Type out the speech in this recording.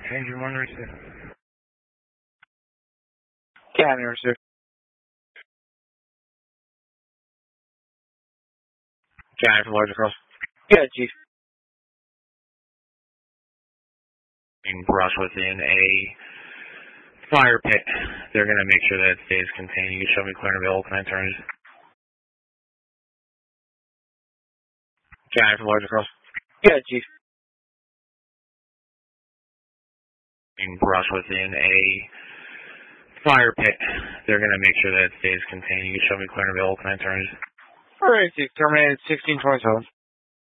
Engine 1 receive. County receive. County for large across. Yeah, Chief. Being brush within a fire pit. They're going to make sure that it stays contained. You can show me clear and available. Can I turn it? County for large across. Yeah, Chief. Being brush within a fire pit. They're going to make sure that it stays contained. You can show me clear and available. Can I turn it? All right, Chief. Terminated 1627.